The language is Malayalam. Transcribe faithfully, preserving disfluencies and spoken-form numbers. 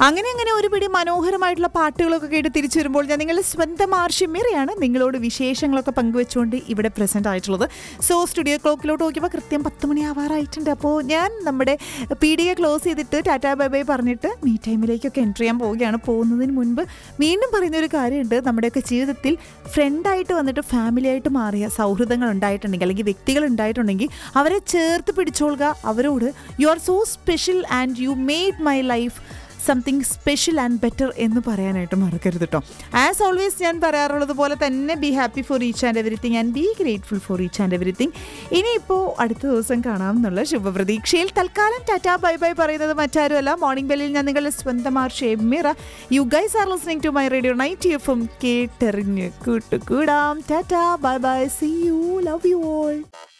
അങ്ങനെ അങ്ങനെ ഒരു പിടി മനോഹരമായിട്ടുള്ള പാട്ടുകളൊക്കെ കേട്ട് തിരിച്ചു വരുമ്പോൾ ഞാൻ നിങ്ങളുടെ സ്വന്തം ആർഷി മീറയാണ് നിങ്ങളോട് വിശേഷങ്ങളൊക്കെ പങ്കുവെച്ചുകൊണ്ട് ഇവിടെ പ്രസന്റ് ആയിട്ടുള്ളത്. സോ സ്റ്റുഡിയോ ക്ലോക്കിലോട്ട് നോക്കിയപ്പോൾ കൃത്യം പത്ത് മണി ആവാറായിട്ടുണ്ട്. അപ്പോൾ ഞാൻ നമ്മുടെ പി ഡി എ ക്ലോസ് ചെയ്തിട്ട് ടാറ്റാ ബൈ ബൈ പറഞ്ഞിട്ട് മീ ടൈമിലേക്കൊക്കെ എൻ്റർ ചെയ്യാൻ പോവുകയാണ്. പോകുന്നതിന് മുൻപ് വീണ്ടും പറയുന്നൊരു കാര്യമുണ്ട്. നമ്മുടെയൊക്കെ ജീവിതത്തിൽ ഫ്രണ്ടായിട്ട് വന്നിട്ട് ഫാമിലി ആയിട്ട് മാറിയ സൗഹൃദങ്ങൾ ഉണ്ടായിട്ടുണ്ടെങ്കിൽ അല്ലെങ്കിൽ വ്യക്തികൾ ഉണ്ടായിട്ടുണ്ടെങ്കിൽ അവരെ ചേർത്ത് പിടിച്ചോളുക. അവരോട് you are so special and you made my life something special and better എന്ന് പറയാനായിട്ട് മറക്കരുത് കേട്ടോ. ആസ് ഓൾവേസ് ഞാൻ പറയാറുള്ളത് പോലെ തന്നെ be happy for each and everything and B grateful for each and everything. ഇനിയിപ്പോൾ അടുത്ത ദിവസം കാണാം എന്നുള്ള ശുഭപ്രതീക്ഷയിൽ തൽക്കാലം ടാറ്റാ ബൈ ബൈ പറയുന്നത് മറ്റാരുമല്ല, മോർണിംഗ് ബെല്ലിൽ ഞാൻ നിങ്ങളുടെ സ്വന്തം R Shemeera. You guys are listening to my radio ninety F M. കേട്ടെറിഞ്ഞ് കൂട്ടുകൂടാം. Tata bye bye, see you, love you all.